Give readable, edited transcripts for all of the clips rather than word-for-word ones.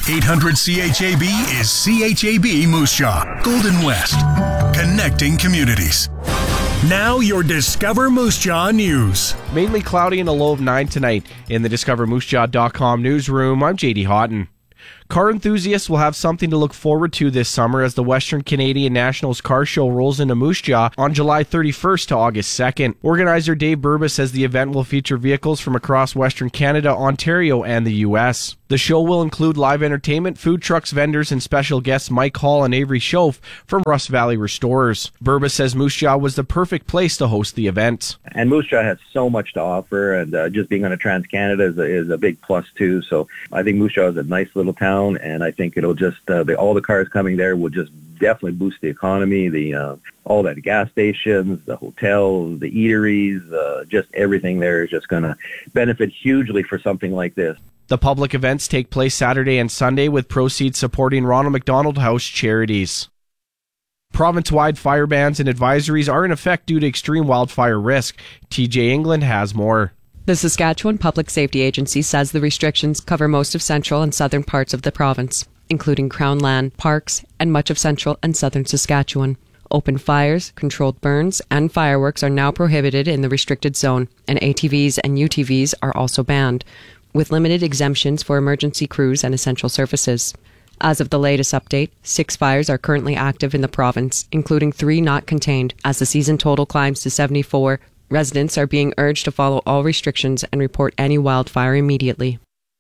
800 CHAB is CHAB Moose Jaw, Golden West, connecting communities. Now your Discover Moose Jaw news. Mainly cloudy and a low of 9 tonight. In the DiscoverMooseJaw.com newsroom, I'm JD Houghton. Car enthusiasts will have something to look forward to this summer as the Western Canadian Nationals Car Show rolls into Moose Jaw on July 31st to August 2nd. Organizer Dave Burba says the event will feature vehicles from across Western Canada, Ontario, and the U.S. The show will include live entertainment, food trucks, vendors, and special guests Mike Hall and Avery Schoaf from Rust Valley Restorers. Burba says Moose Jaw was the perfect place to host the event. And Moose Jaw has so much to offer, and just being on a Trans-Canada is a big plus too. So I think Moose Jaw is a nice little town, and I think it'll just, all the cars coming there will just definitely boost the economy, all that gas stations, the hotels, the eateries, just everything there is just going to benefit hugely for something like this. The public events take place Saturday and Sunday with proceeds supporting Ronald McDonald House charities. Province-wide fire bans and advisories are in effect due to extreme wildfire risk. TJ England has more. The Saskatchewan Public Safety Agency says the restrictions cover most of central and southern parts of the province, including Crown land, parks, and much of central and southern Saskatchewan. Open fires, controlled burns, and fireworks are now prohibited in the restricted zone, and ATVs and UTVs are also banned, with limited exemptions for emergency crews and essential services. As of the latest update, 6 fires are currently active in the province, including 3 not contained. As the season total climbs to 74, residents are being urged to follow all restrictions and report any wildfire immediately.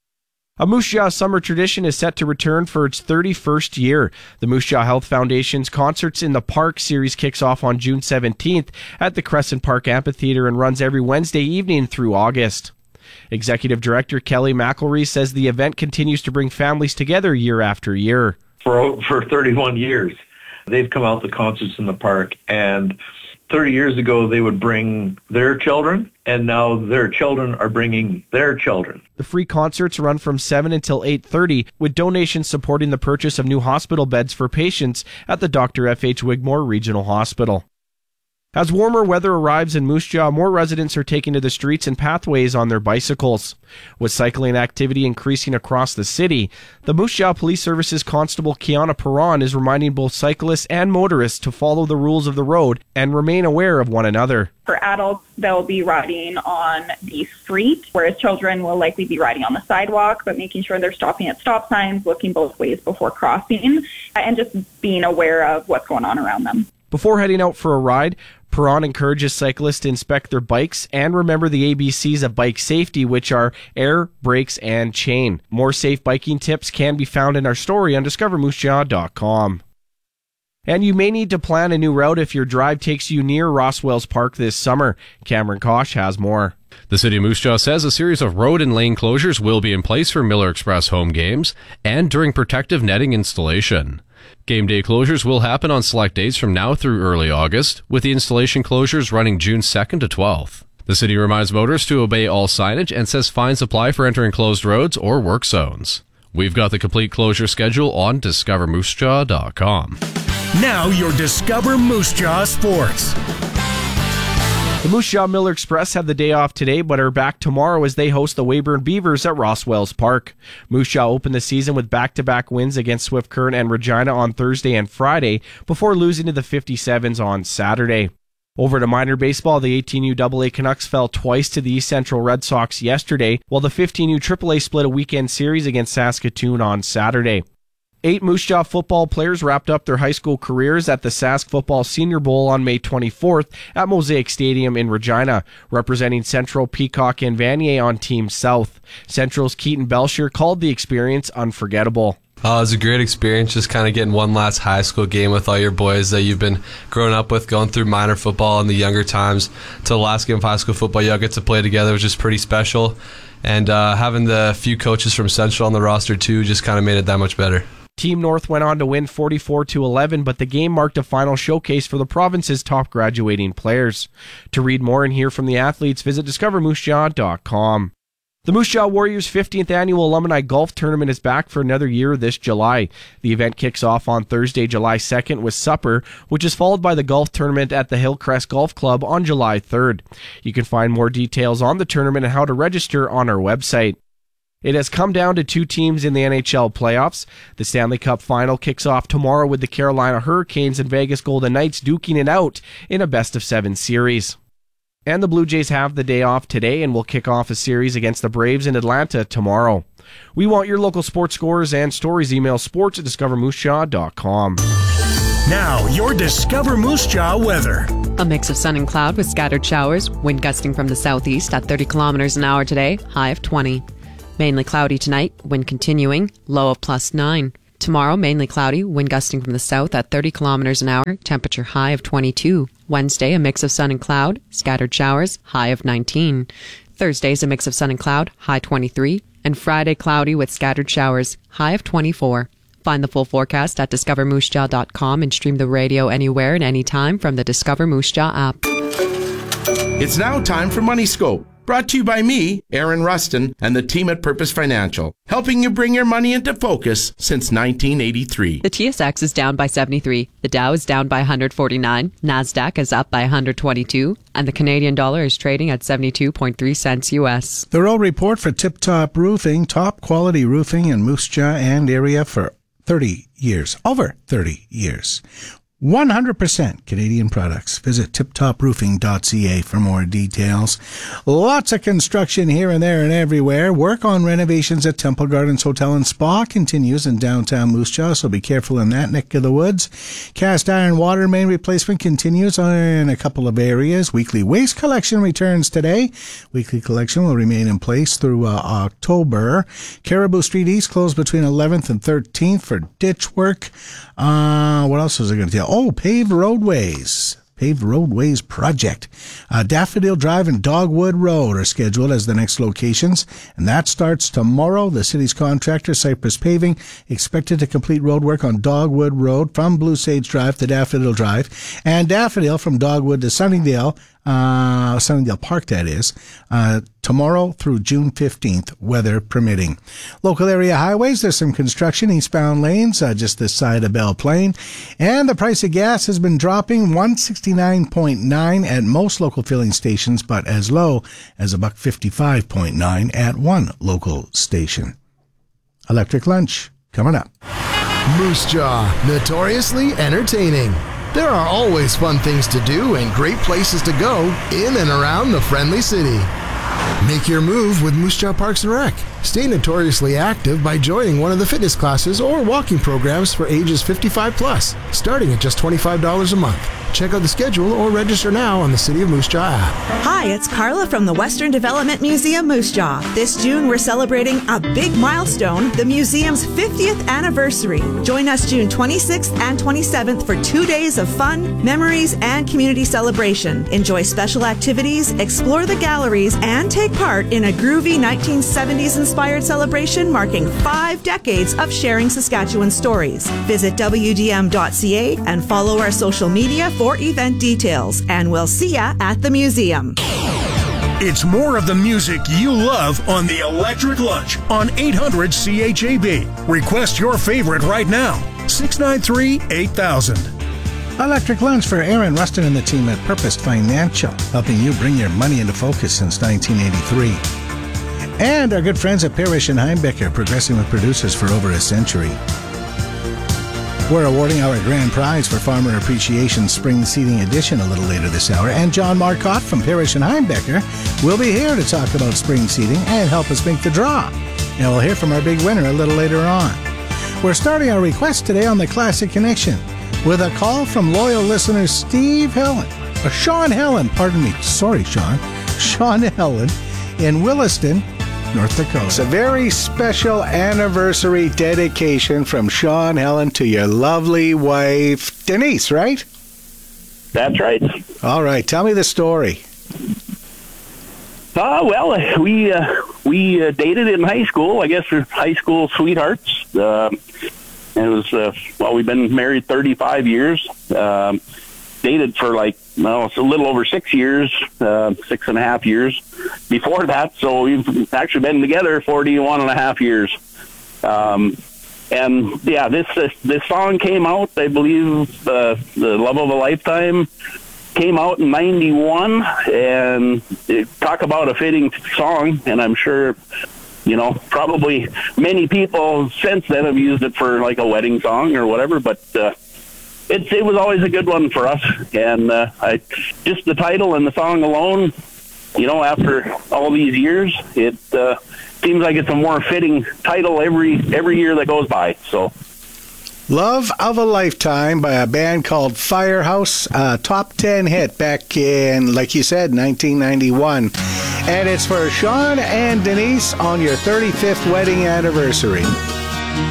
A Moose Jaw summer tradition is set to return for its 31st year. The Moose Jaw Health Foundation's Concerts in the Park series kicks off on June 17th at the Crescent Park Amphitheatre and runs every Wednesday evening through August. Executive Director Kelly McElree says the event continues to bring families together year after year. For 31 years, they've come out to Concerts in the Park, and 30 years ago they would bring their children, and now their children are bringing their children. The free concerts run from 7 until 8:30, with donations supporting the purchase of new hospital beds for patients at the Dr. F.H. Wigmore Regional Hospital. As warmer weather arrives in Moose Jaw, more residents are taking to the streets and pathways on their bicycles. With cycling activity increasing across the city, the Moose Jaw Police Service's Constable Kiana Perron is reminding both cyclists and motorists to follow the rules of the road and remain aware of one another. For adults, they'll be riding on the street, whereas children will likely be riding on the sidewalk, but making sure they're stopping at stop signs, looking both ways before crossing, and just being aware of what's going on around them. Before heading out for a ride, Perron encourages cyclists to inspect their bikes and remember the ABCs of bike safety, which are air, brakes, and chain. More safe biking tips can be found in our story on DiscoverMooseJaw.com. And you may need to plan a new route if your drive takes you near Roswells Park this summer. Cameron Kosh has more. The City of Moose Jaw says a series of road and lane closures will be in place for Miller Express home games and during protective netting installation. Game day closures will happen on select days from now through early August, with the installation closures running June 2nd to 12th. The city reminds motorists to obey all signage and says fines apply for entering closed roads or work zones. We've got the complete closure schedule on DiscoverMooseJaw.com. Now your Discover Moose Jaw Sports. The Moose Jaw Miller Express have the day off today, but are back tomorrow as they host the Weyburn Beavers at Roswells Park. Moose Jaw opened the season with back-to-back wins against Swift Current and Regina on Thursday and Friday, before losing to the 57s on Saturday. Over to minor baseball, the 18U AA Canucks fell twice to the East Central Red Sox yesterday, while the 15U AAA split a weekend series against Saskatoon on Saturday. 8 Moose Jaw football players wrapped up their high school careers at the Sask Football Senior Bowl on May 24th at Mosaic Stadium in Regina, representing Central, Peacock, and Vanier on Team South. Central's Keaton Belcher called the experience unforgettable. It was a great experience, just kind of getting one last high school game with all your boys that you've been growing up with, going through minor football in the younger times to the last game of high school football. You all get to play together, which is pretty special. And having the few coaches from Central on the roster, too, just kind of made it that much better. Team North went on to win 44-11, but the game marked a final showcase for the province's top graduating players. To read more and hear from the athletes, visit DiscoverMooseJaw.com. The Moose Jaw Warriors' 15th annual Alumni Golf Tournament is back for another year this July. The event kicks off on Thursday, July 2nd with supper, which is followed by the golf tournament at the Hillcrest Golf Club on July 3rd. You can find more details on the tournament and how to register on our website. It has come down to 2 teams in the NHL playoffs. The Stanley Cup Final kicks off tomorrow with the Carolina Hurricanes and Vegas Golden Knights duking it out in a best-of-7 series. And the Blue Jays have the day off today and will kick off a series against the Braves in Atlanta tomorrow. We want your local sports scores and stories. Email sports@discovermoosejawcom. Now, your Discover Moose Jaw weather. A mix of sun and cloud with scattered showers, wind gusting from the southeast at 30 kilometers an hour today, high of 20. Mainly cloudy tonight, wind continuing, low of +9. Tomorrow, mainly cloudy, wind gusting from the south at 30 kilometers an hour, temperature high of 22. Wednesday, a mix of sun and cloud, scattered showers, high of 19. Thursday's a mix of sun and cloud, high 23. And Friday, cloudy with scattered showers, high of 24. Find the full forecast at discovermoosejaw.com and stream the radio anywhere and anytime from the Discover Moose Jaw app. It's now time for Money Scope. Brought to you by me, Aaron Rustin, and the team at Purpose Financial, helping you bring your money into focus since 1983. The TSX is down by 73, the Dow is down by 149, NASDAQ is up by 122, and the Canadian dollar is trading at 72.3 cents U.S. The Roll Report for Tip Top Roofing, top quality roofing in Moose Jaw and area for 30 years, over 30 years. 100% Canadian products. Visit tiptoproofing.ca for more details. Lots of construction here and there and everywhere. Work on renovations at Temple Gardens Hotel and Spa continues in downtown Moose Jaw, so be careful in that neck of the woods. Cast iron water main replacement continues in a couple of areas. Weekly waste collection returns today. Weekly collection will remain in place through October. Caribou Street East closed between 11th and 13th for ditch work. What else was I going to tell? Oh, paved roadways project. Daffodil Drive and Dogwood Road are scheduled as the next locations, and that starts tomorrow. The city's contractor, Cypress Paving, expected to complete road work on Dogwood Road from Blue Sage Drive to Daffodil Drive, and Daffodil from Dogwood to Sunningdale Park, that is, tomorrow through June 15th, weather permitting. Local area highways, there's some construction, eastbound lanes, just this side of Belle Plaine. And the price of gas has been dropping, $169.9 at most local filling stations, but as low as $155.9 at one local station. Electric Lunch, coming up. Moose Jaw, notoriously entertaining. There are always fun things to do and great places to go in and around the friendly city. Make your move with Moose Jaw Parks and Rec. Stay notoriously active by joining one of the fitness classes or walking programs for ages 55 plus, starting at just $25 a month. Check out the schedule or register now on the City of Moose Jaw app. Hi, it's Carla from the Western Development Museum, Moose Jaw. This June, we're celebrating a big milestone, the museum's 50th anniversary. Join us June 26th and 27th for 2 days of fun, memories, and community celebration. Enjoy special activities, explore the galleries, and take part in a groovy 1970s-inspired celebration marking 5 decades of sharing Saskatchewan stories. Visit WDM.ca and follow our social media for event details, and we'll see ya at the museum. It's more of the music you love on the Electric Lunch on 800 CHAB. Request your favorite right now. 693-8000. Electric Lunch for Aaron Rustin and the team at Purpose Financial, helping you bring your money into focus since 1983. And our good friends at Parrish and Heimbecker, progressing with producers for over a century. We're awarding our grand prize for Farmer Appreciation Spring Seeding Edition a little later this hour. And John Marcotte from Parrish and Heimbecker will be here to talk about spring seeding and help us make the draw. And we'll hear from our big winner a little later on. We're starting our request today on the Classic Connection with a call from loyal listener Sean Helen in Williston, North Dakota. It's a very special anniversary dedication from Sean Helen to your lovely wife, Denise, right? That's right. All right. Tell me the story. Well, we dated in high school. I guess we're high school sweethearts. And it was, we've been married 35 years. Dated for it's a little over 6 years, 6.5 years before that. So we've actually been together 41 and a half years. And yeah, this song came out, I believe, the Love of a Lifetime came out in 91, and talk about a fitting song. And I'm sure probably many people since then have used it for like a wedding song or whatever, but it was always a good one for us. And just the title and the song alone, after all these years, it seems like it's a more fitting title every year that goes by. So, Love of a Lifetime by a band called Firehouse, top 10 hit back in, like you said, 1991. And it's for Sean and Denise on your 35th wedding anniversary.